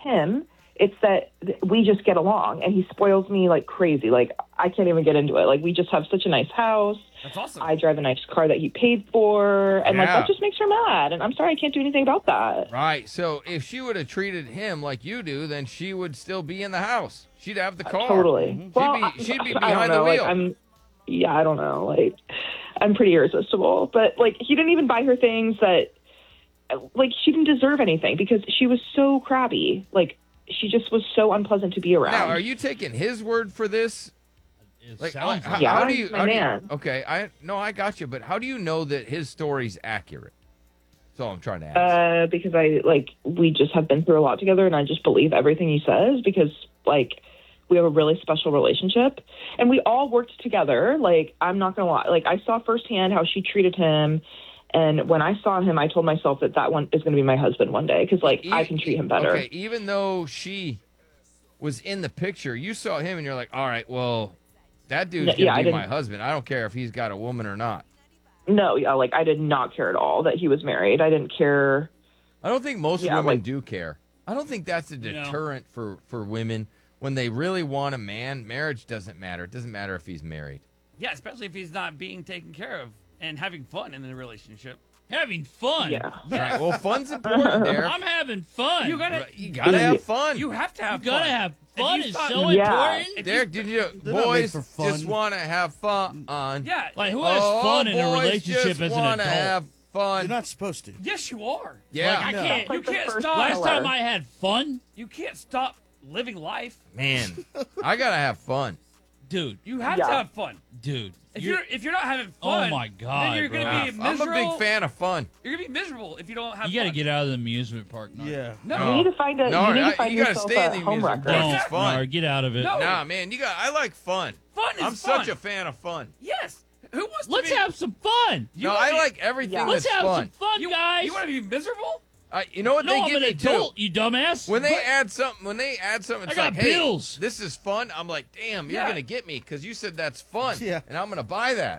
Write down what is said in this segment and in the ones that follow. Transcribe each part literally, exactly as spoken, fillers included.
him. It's that we just get along, and he spoils me like crazy. Like, I can't even get into it. Like, we just have such a nice house. That's awesome. I drive a nice car that he paid for, and, like, Yeah. that just makes her mad. And I'm sorry, I can't do anything about that. Right. So if she would have treated him like you do, then she would still be in the house. She'd have the car. Totally. She'd Well, be, she'd be I- I behind don't know. the wheel. Like, I'm, yeah, I don't know. Like, I'm pretty irresistible. But, like, he didn't even buy her things that, like, she didn't deserve anything because she was so crabby. Like, she just was so unpleasant to be around. Now, are you taking his word for this? It Like, sounds how, like Yeah, how do you? my How do you man. okay, I no, I got you. But how do you know that his story's accurate? That's all I'm trying to ask. Uh, because I, like, we just have been through a lot together, and I just believe everything he says because, like, we have a really special relationship. And we all worked together. Like, I'm not going to lie. Like, I saw firsthand how she treated him. And when I saw him, I told myself that that one is going to be my husband one day because, like, E- I can treat him better. Okay, even though she was in the picture, you saw him and you're like, all right, well, that dude's Yeah, gonna I be didn't- my husband. I don't care if he's got a woman or not. No, yeah, like, I did not care at all that he was married. I didn't care. I don't think most Yeah, women like- do care. I don't think that's a know. deterrent for, for women when they really want a man. Marriage doesn't matter. It doesn't matter if he's married. Yeah, especially if he's not being taken care of and having fun in the relationship. having fun. Yeah. Right. Well, fun's important there. I'm having fun. You gotta, You gotta have fun. you have to have You gotta fun. have If fun. you It's stop- so Yeah. important. Derek, did you They're not made boys for fun. just want to have fun? Yeah. Like, who has Oh, fun in a boys relationship just as an wanna adult? have fun. You're not supposed to. Yes, you are. Yeah. Like, I No. can't. You Like the can't first stop. Last Color. time I had fun, You can't stop living life. Man, I gotta have fun. dude, You have Yeah. to have fun. dude. If you're- you're if you're not having Oh fun, my God, then you're gonna bro. be I'm a miserable. big fan of fun. You're gonna be miserable if you don't have. you got to fun. get out of the amusement park. Nar. Yeah. No, You need to find a. No, you need I- to find you gotta yourself stay in a the home amusement wrecker. park. Don't, It's fun. Nar, get out of it. No. Nah, man, you got. I like fun. fun is I'm fun. such a fan of fun. Yes. Who wants Let's to be? have some fun. You no, wanna I be- like everything Yeah. Let's that's have fun. some fun, You, guys. you want to be miserable? I, you know what no, they I'm give an me adult, too? you dumbass. When they But- add something, when they add something, it's I got like, hey, bills. this is fun. I'm like, damn, you're Yeah. gonna get me because you said that's fun, Yeah. and I'm gonna buy that.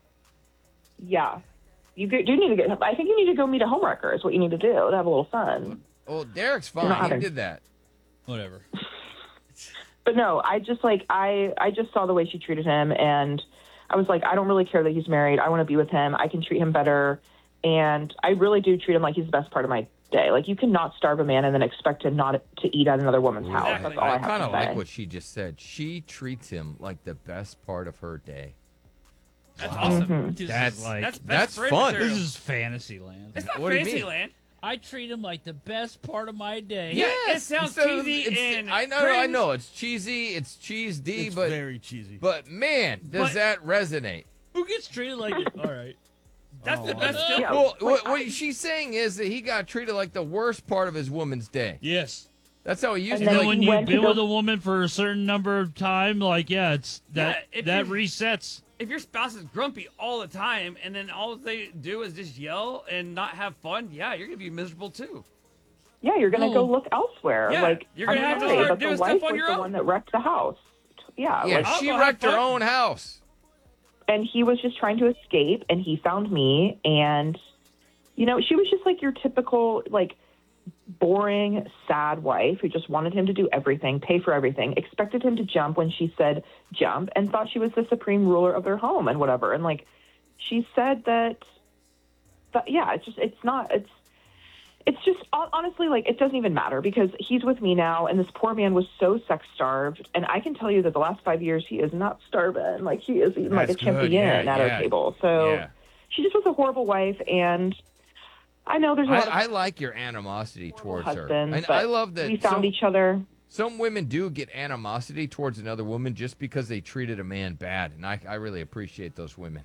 Yeah. You do need to get. I think you need to go meet a home wrecker. Is what you need to do to have a little fun. Oh, Derek's You're not fine. He having- did that. Whatever. But no, I just like I I just saw the way she treated him, and I was like, I don't really care that he's married. I want to be with him. I can treat him better, and I really do treat him like he's the best part of my day. Like, you cannot starve a man and then expect him not to eat at another woman's house. Exactly. That's all I, I have kind to of say. like what she just said. She treats him like the best part of her day. That's awesome. Mhm. This That's- is like That's best That's friend fun. material. this is fantasy land. It's not What do you fantasy mean? land. I treat him like the best part of my day. Yeah, it sounds Instead of- cheesy it's- and I know, I cringe. know, it's cheesy, it's cheese D, It's but very cheesy. but man, does But- that resonate? Who gets treated like it? All right. That's the Oh. best. Still, Yeah. Well, what, I- what she's saying is that he got treated like the worst part of his woman's day. Yes. That's how he used And to. And then he when you've went to been go- with a woman for a certain number of time, like yeah, it's that Yeah, if that you- resets. if your spouse is grumpy all the time and then all they do is just yell and not have fun, yeah, you're gonna be miserable too. Yeah, you're gonna No. go look elsewhere. Yeah, like you're gonna I'm have to sorry, start but doing the stuff wife on was your the own. one that wrecked the house. Yeah, Yeah, like, I'll she go wrecked have her fun. own house. and he was just trying to escape, and he found me, and you know, she was just like your typical like boring, sad wife who just wanted him to do everything, pay for everything, expected him to jump when she said jump, and thought she was the supreme ruler of their home and whatever. And like, she said that, but yeah, it's just, it's not, it's, it's just hon- honestly, like, it doesn't even matter because he's with me now, and this poor man was so sex starved, and I can tell you that the last five years he is not starving. Like, he is eating like a That's good, chimpanzee yeah, at yeah. our table. So Yeah. she just was a horrible wife, and I know there's a I, lot of I like your animosity towards her. husbands, And but I love that we found some, each other. some women do get animosity towards another woman just because they treated a man bad. And I, I really appreciate those women.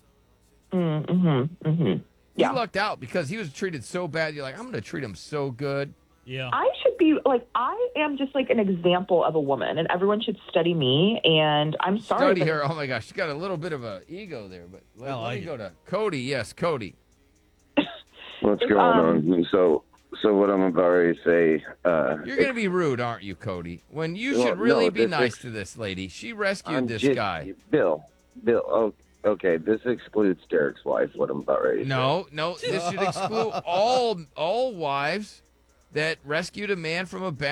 Mm-hmm, mm-hmm. Yeah. He lucked out because he was treated so bad. You're like, I'm going to treat him so good. Yeah. I should be like, I am just like an example of a woman, and everyone should study me. And I'm sorry. Study but- her. Oh, my gosh. She's got a little bit of a ego there. But let, I let like me it. go to Cody. Yes, Cody. What's If, going um, on? So, so what I'm about to say. Uh, You're going to be rude, aren't you, Cody? When you Well, should really no, be this nice is- to this lady. She rescued I'm this just- guy. Bill. Bill. Oh, okay. This excludes Derek's wife. What I'm about ready to say. No, no. This should exclude all all wives that rescued a man from a bad